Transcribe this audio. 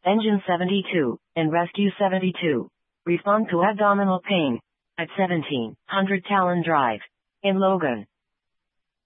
Engine 72, and Rescue 72. Respond to abdominal pain. At 1700 Talon Drive. In Logan.